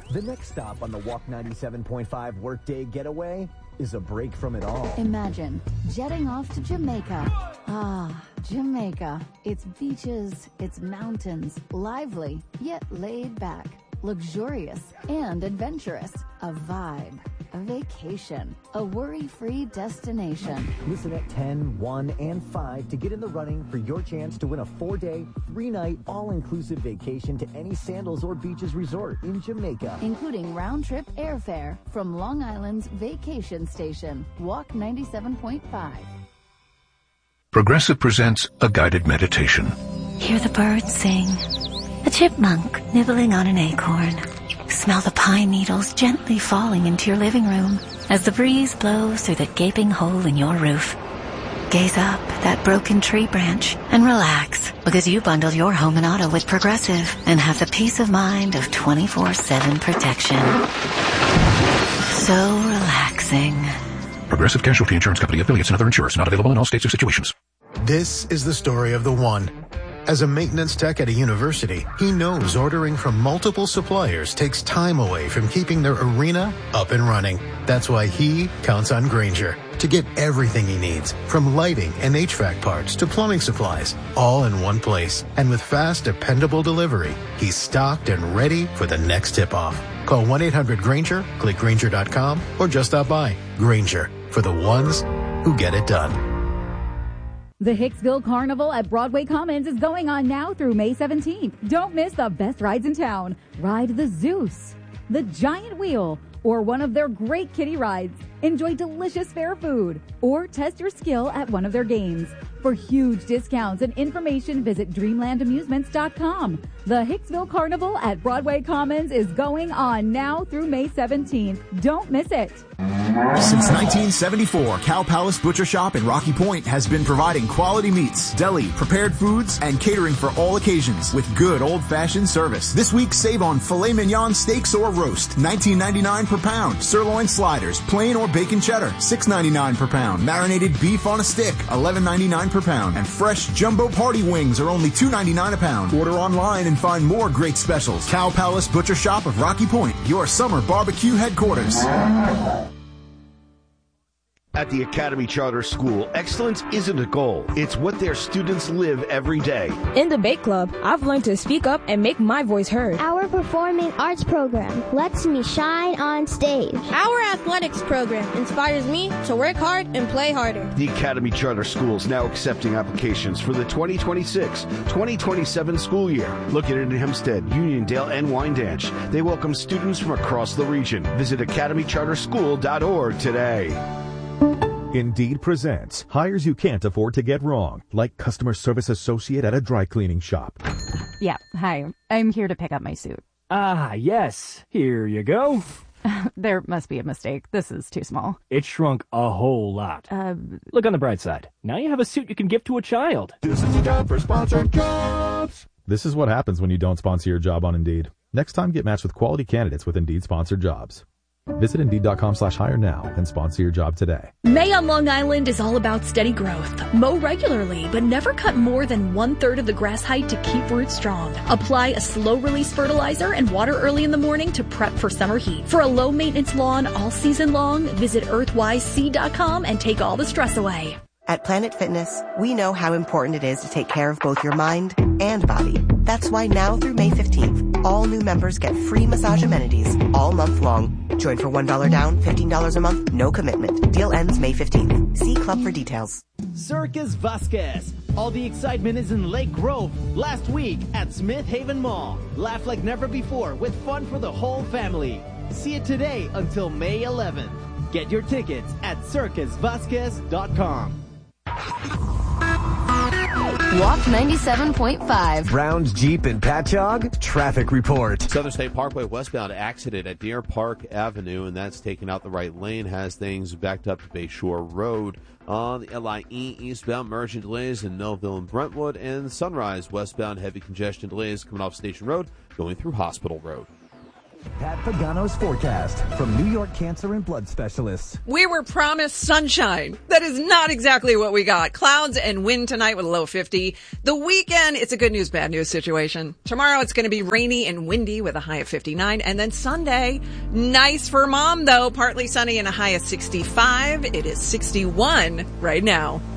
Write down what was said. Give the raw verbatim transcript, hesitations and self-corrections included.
The next stop on the Walk ninety-seven point five Workday Getaway is a break from it all. Imagine jetting off to Jamaica. Ah, Jamaica. It's beaches, it's mountains, lively, yet laid back, luxurious and adventurous. A vibe, a vacation, a worry-free destination. Listen at ten, one, and five to get in the running for your chance to win a four-day, three-night, all-inclusive vacation to any Sandals or Beaches resort in Jamaica. Including round-trip airfare from Long Island's vacation station. Walk ninety-seven point five. Progressive presents a guided meditation. Hear the birds sing. A chipmunk nibbling on an acorn. Smell the pine needles gently falling into your living room as the breeze blows through the gaping hole in your roof. Gaze up at that broken tree branch and relax, because you bundle your home and auto with Progressive and have the peace of mind of twenty-four seven protection. So relaxing. Progressive Casualty Insurance Company, affiliates, and other insurers. Not available in all states or situations. This is the story of the one. As a maintenance tech at a university, he knows ordering from multiple suppliers takes time away from keeping their arena up and running. That's why he counts on Grainger to get everything he needs, from lighting and H V A C parts to plumbing supplies, all in one place. And with fast, dependable delivery, he's stocked and ready for the next tip-off. Call one eight hundred Grainger, click Grainger dot com, or just stop by. Grainger, for the ones who get it done. The Hicksville Carnival at Broadway Commons is going on now through May seventeenth. Don't miss the best rides in town. Ride the Zeus, the Giant Wheel, or one of their great kiddie rides. Enjoy delicious fair food, or test your skill at one of their games. For huge discounts and information, visit dreamland amusements dot com. The Hicksville Carnival at Broadway Commons is going on now through May seventeenth. Don't miss it. Since nineteen seventy-four, Cow Palace Butcher Shop in Rocky Point has been providing quality meats, deli, prepared foods, and catering for all occasions with good old-fashioned service. This week, save on filet mignon steaks or roast, nineteen ninety-nine per pound. Sirloin sliders, plain or bacon cheddar, six ninety-nine per pound. Marinated beef on a stick, eleven ninety-nine per pound. And fresh jumbo party wings are only two ninety-nine a pound. Order online and find more great specials. Cow Palace Butcher Shop of Rocky Point, your summer barbecue headquarters. At the Academy Charter School, excellence isn't a goal. It's what their students live every day. In the Bake Club, I've learned to speak up and make my voice heard. Our performing arts program lets me shine on stage. Our athletics program inspires me to work hard and play harder. The Academy Charter School is now accepting applications for the twenty twenty-six twenty twenty-seven school year. Located in Hempstead, Uniondale, and Wyandanch, they welcome students from across the region. Visit academy charter school dot org today. Indeed presents hires you can't afford to get wrong, like customer service associate at a dry cleaning shop. Yeah, hi. I'm here to pick up my suit. Ah, yes. Here you go. There must be a mistake. This is too small. It shrunk a whole lot. Uh, Look on the bright side. Now you have a suit you can give to a child. This is your job for sponsored jobs. This is what happens when you don't sponsor your job on Indeed. Next time, get matched with quality candidates with Indeed sponsored jobs. Visit Indeed.com slash hire now and sponsor your job today. May on Long Island is all about steady growth. Mow regularly, but never cut more than one-third of the grass height to keep roots strong. Apply a slow-release fertilizer and water early in the morning to prep for summer heat. For a low-maintenance lawn all season long, visit earthwise seed dot com and take all the stress away. At Planet Fitness, we know how important it is to take care of both your mind and body. That's why now through May fifteenth, all new members get free massage amenities all month long. Join for one dollar down, fifteen dollars a month, no commitment. Deal ends May fifteenth. See Club for details. Circus Vasquez. All the excitement is in Lake Grove last week at Smith Haven Mall. Laugh like never before with fun for the whole family. See it today until May eleventh. Get your tickets at circus vasquez dot com. Walk ninety-seven point five. Brown's Jeep and Patchogue traffic report. Southern State Parkway westbound accident at Deer Park Avenue, and that's taken out the right lane, has things backed up to Bayshore Road. On the L I E eastbound, merging delays in Melville and Brentwood, and Sunrise westbound heavy congestion delays coming off Station Road going through Hospital Road. Pat Pagano's forecast from New York Cancer and Blood Specialists. We were promised sunshine. That is not exactly what we got. Clouds and wind tonight with a low of fifty. The weekend, it's a good news, bad news situation. Tomorrow, it's going to be rainy and windy with a high of fifty-nine. And then Sunday, nice for mom, though. Partly sunny and a high of sixty-five. It is sixty-one right now.